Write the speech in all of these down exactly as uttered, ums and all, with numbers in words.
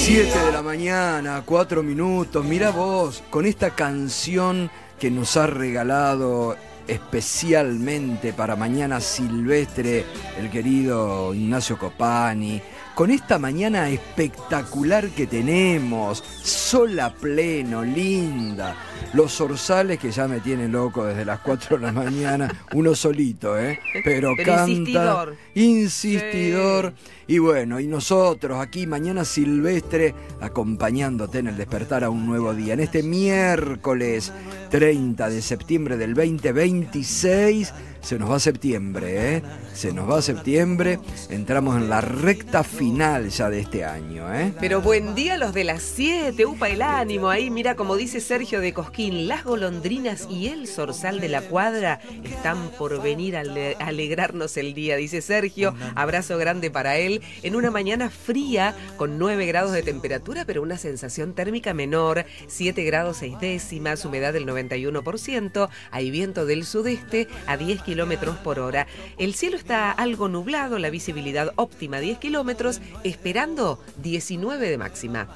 siete de la mañana, cuatro minutos. Mira vos, con esta canción que nos ha regalado especialmente para Mañana Silvestre el querido Ignacio Copani, con esta mañana espectacular que tenemos, sol a pleno, linda, los zorzales que ya me tienen loco desde las cuatro de la mañana, uno solito, ¿eh? Pero, Pero canta, insistidor, insistidor. Sí. Y bueno, y nosotros aquí Mañana Silvestre acompañándote en el despertar a un nuevo día, en este miércoles treinta de septiembre del veinte veintiséis. Se nos va septiembre, ¿eh? Se nos va septiembre. Entramos en la recta final ya de este año, ¿eh? Pero buen día los de las siete. Upa el ánimo ahí. Mira, como dice Sergio de Cosquín, las golondrinas y el zorzal de la cuadra están por venir a ale- alegrarnos el día, dice Sergio. Abrazo grande para él. En una mañana fría, con nueve grados de temperatura, pero una sensación térmica menor. siete grados seis décimas, humedad del noventa y uno por ciento. Hay viento del sudeste a diez kilómetros por hora. El cielo está algo nublado, la visibilidad óptima diez kilómetros, esperando diecinueve de máxima.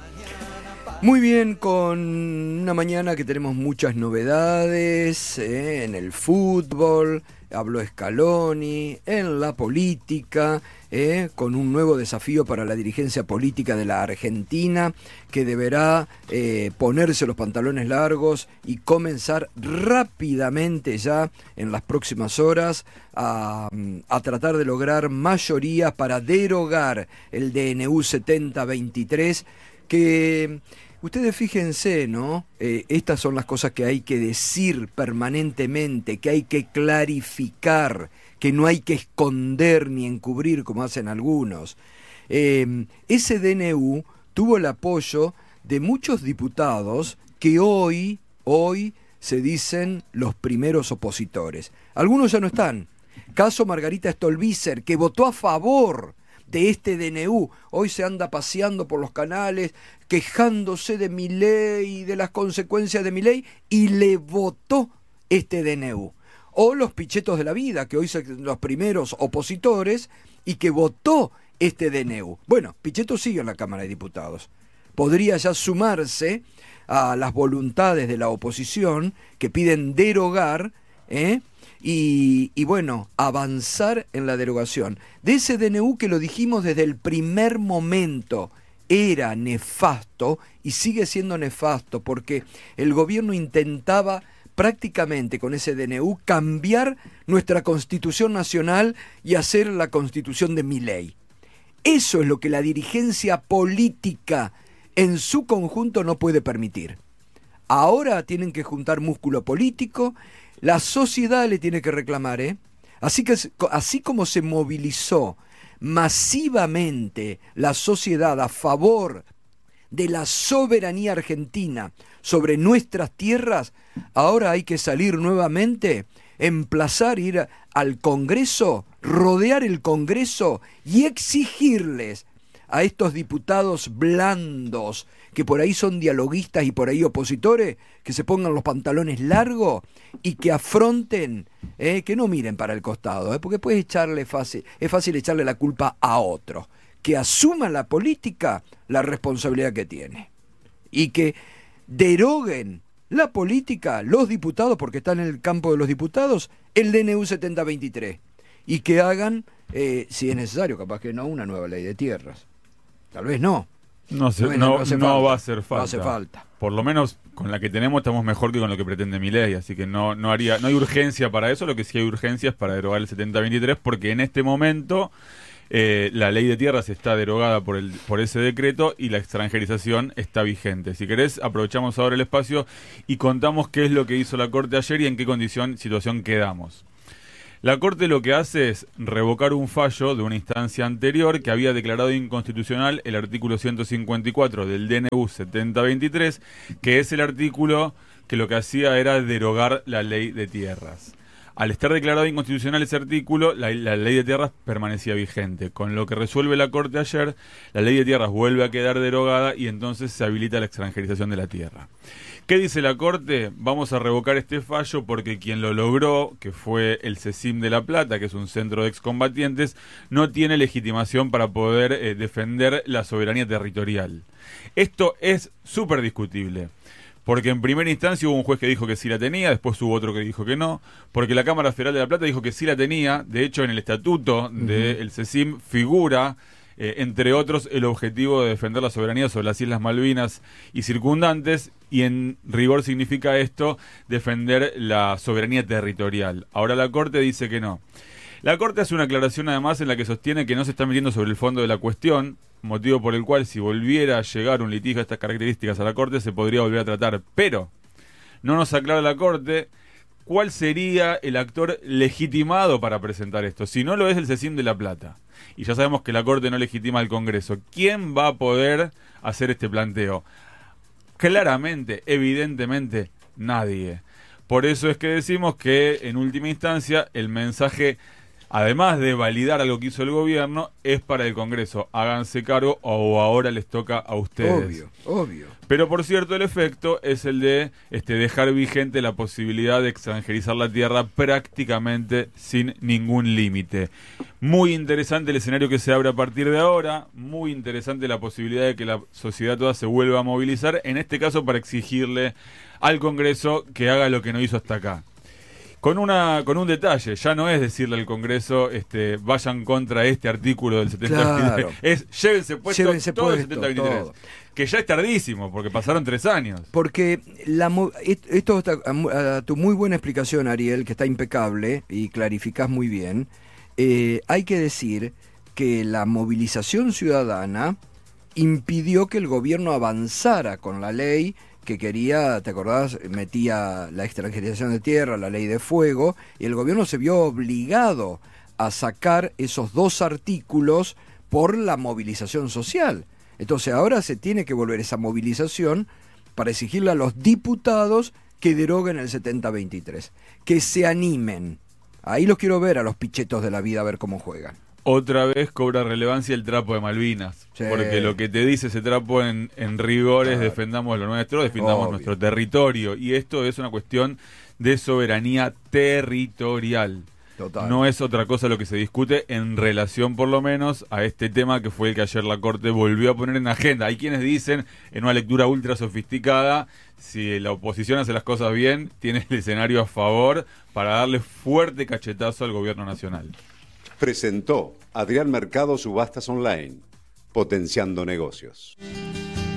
Muy bien, con una mañana que tenemos muchas novedades, ¿eh? En el fútbol, habló Scaloni, en la política, ¿eh? Con un nuevo desafío para la dirigencia política de la Argentina, que deberá eh, ponerse los pantalones largos y comenzar rápidamente ya en las próximas horas a, a tratar de lograr mayorías para derogar el D N U setenta veintitrés, que... Ustedes fíjense, ¿no? Eh, estas son las cosas que hay que decir permanentemente, que hay que clarificar, que no hay que esconder ni encubrir como hacen algunos. Eh, ese D N U tuvo el apoyo de muchos diputados que hoy, hoy se dicen los primeros opositores. Algunos ya no están. Caso Margarita Stolbizer, que votó a favor de este D N U, hoy se anda paseando por los canales quejándose de Milei y de las consecuencias de Milei, y le votó este D N U. O los pichetos de la vida, que hoy son los primeros opositores y que votó este D N U. Bueno, Pichetto sigue en la Cámara de Diputados. Podría ya sumarse a las voluntades de la oposición que piden derogar, ¿eh? Y, y bueno, avanzar en la derogación de ese D N U que lo dijimos desde el primer momento, era nefasto y sigue siendo nefasto porque el gobierno intentaba prácticamente con ese D N U cambiar nuestra Constitución Nacional y hacer la Constitución de Milei. Eso es lo que la dirigencia política en su conjunto no puede permitir. Ahora tienen que juntar músculo político. La sociedad le tiene que reclamar, ¿eh? Así que, así como se movilizó masivamente la sociedad a favor de la soberanía argentina sobre nuestras tierras, ahora hay que salir nuevamente, emplazar, ir al Congreso, rodear el Congreso y exigirles a estos diputados blandos, que por ahí son dialoguistas y por ahí opositores, que se pongan los pantalones largos y que afronten, eh, que no miren para el costado, eh, porque puedes echarle fácil, es fácil echarle la culpa a otros, que asuman la política la responsabilidad que tiene y que deroguen la política, los diputados, porque están en el campo de los diputados, el D N U setenta veintitrés, y que hagan, eh, si es necesario, capaz que no, una nueva ley de tierras. Tal vez no. No, se, no, no, no va a hacer falta. No hace falta. Por lo menos con la que tenemos estamos mejor que con lo que pretende Milei, así que no, no haría, no hay urgencia para eso. Lo que sí hay urgencia es para derogar el setenta veintitrés, porque en este momento eh, la ley de tierras está derogada por el por ese decreto y la extranjerización está vigente. Si querés, aprovechamos ahora el espacio y contamos qué es lo que hizo la Corte ayer y en qué condición, situación quedamos. La Corte lo que hace es revocar un fallo de una instancia anterior que había declarado inconstitucional el artículo ciento cincuenta y cuatro del D N U setenta veintitrés, que es el artículo que lo que hacía era derogar la ley de tierras. Al estar declarado inconstitucional ese artículo, la, la ley de tierras permanecía vigente. Con lo que resuelve la Corte ayer, la ley de tierras vuelve a quedar derogada y entonces se habilita la extranjerización de la tierra. ¿Qué dice la Corte? Vamos a revocar este fallo porque quien lo logró, que fue el CECIM de La Plata, que es un centro de excombatientes, no tiene legitimación para poder eh, defender la soberanía territorial. Esto es súper discutible. Porque en primera instancia hubo un juez que dijo que sí la tenía, después hubo otro que dijo que no, porque la Cámara Federal de La Plata dijo que sí la tenía. De hecho, en el estatuto del CECIM figura, eh, entre otros, el objetivo de defender la soberanía sobre las Islas Malvinas y circundantes, y en rigor significa esto, defender la soberanía territorial. Ahora la Corte dice que no. La Corte hace una aclaración además en la que sostiene que no se está metiendo sobre el fondo de la cuestión, motivo por el cual si volviera a llegar un litigio de estas características a la Corte se podría volver a tratar, pero no nos aclara la Corte cuál sería el actor legitimado para presentar esto. Si no lo es el CECIM de La Plata, y ya sabemos que la Corte no legitima al Congreso, ¿quién va a poder hacer este planteo? Claramente, evidentemente, nadie. Por eso es que decimos que en última instancia el mensaje, además de validar algo que hizo el gobierno, es para el Congreso. Háganse cargo o ahora les toca a ustedes. Obvio, obvio. Pero por cierto, el efecto es el de este, dejar vigente la posibilidad de extranjerizar la tierra prácticamente sin ningún límite. Muy interesante el escenario que se abre a partir de ahora. Muy interesante la posibilidad de que la sociedad toda se vuelva a movilizar. En este caso para exigirle al Congreso que haga lo que no hizo hasta acá. Con una con un detalle, ya no es decirle al Congreso este vayan contra este artículo del setenta veintitrés, Claro. es llévense puesto Llévense todo puesto, el setenta veintitrés, todo. que ya es tardísimo, porque pasaron tres años. Porque la, mo- est- esto está a, mu- a tu muy buena explicación, Ariel, que está impecable y clarificás muy bien. Eh, hay que decir que la movilización ciudadana impidió que el gobierno avanzara con la ley que quería, ¿te acordás? Metía la extranjerización de tierra, la ley de fuego, y el gobierno se vio obligado a sacar esos dos artículos por la movilización social. Entonces ahora se tiene que volver esa movilización para exigirle a los diputados que deroguen el setenta veintitrés, que se animen. Ahí los quiero ver a los pichetos de la vida, a ver cómo juegan. Otra vez cobra relevancia el trapo de Malvinas, Sí. porque lo que te dice ese trapo en, en rigor es Claro. defendamos lo nuestro, defendamos Obvio. nuestro territorio, y esto es una cuestión de soberanía territorial. Total. No es otra cosa lo que se discute en relación, por lo menos, a este tema que fue el que ayer la Corte volvió a poner en agenda. Hay quienes dicen, en una lectura ultra sofisticada, si la oposición hace las cosas bien, tiene el escenario a favor para darle fuerte cachetazo al gobierno nacional. Presentó Adrián Mercado Subastas Online, potenciando negocios.